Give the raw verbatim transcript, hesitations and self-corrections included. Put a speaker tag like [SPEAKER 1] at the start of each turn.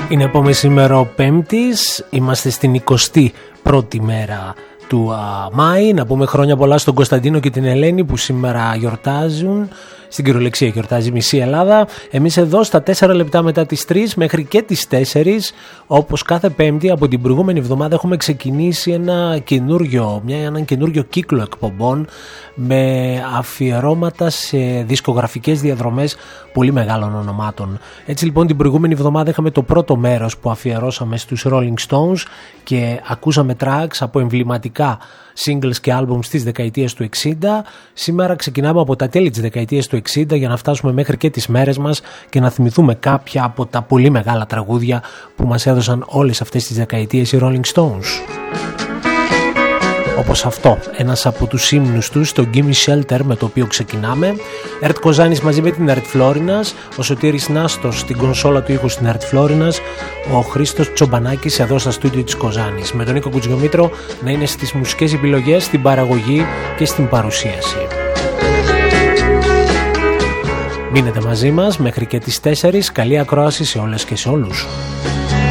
[SPEAKER 1] Είναι επόμενη σήμερα Πέμπτης, είμαστε στην εικοστή πρώτη μέρα του α, Μάη. Να πούμε χρόνια πολλά στον Κωνσταντίνο και την Ελένη που σήμερα γιορτάζουν. Στην κυριολεξία γιορτάζει μισή Ελλάδα. Εμείς εδώ στα τέσσερα λεπτά μετά τις τρεις μέχρι και τις τέσσερις, όπως κάθε Πέμπτη από την προηγούμενη εβδομάδα, έχουμε ξεκινήσει ένα καινούριο, μια, έναν καινούριο κύκλο εκπομπών με αφιερώματα σε δισκογραφικές διαδρομές πολύ μεγάλων ονομάτων. Έτσι λοιπόν την προηγούμενη εβδομάδα είχαμε το πρώτο μέρος που αφιερώσαμε στους Rolling Stones και ακούσαμε tracks από εμβληματικά singles και albums της δεκαετίας του εξήντα. Σήμερα ξεκινάμε από τα τέλη της δεκαετίας του εξήντα για να φτάσουμε μέχρι και τις μέρες μας και να θυμηθούμε κάποια από τα πολύ μεγάλα τραγούδια που μας έδωσαν όλες αυτές τις δεκαετίες οι Rolling Stones. Όπως αυτό, ένας από τους ύμνους τους, το Gimme Shelter, με το οποίο ξεκινάμε. Ερτ Κοζάνης μαζί με την Ερτ Φλόρινας, ο Σωτήρης Νάστος στην κονσόλα του ήχου στην Ερτ Φλόρινας, ο Χρήστος Τσομπανάκης εδώ στα στούντιο της Κοζάνης, με τον Νίκο Κουτζιομήτρο να είναι στις μουσικές επιλογές, στην παραγωγή και στην παρουσίαση. Μείνετε μαζί μας μέχρι και τις τέσσερις. Καλή ακρόαση σε όλες και σε όλους.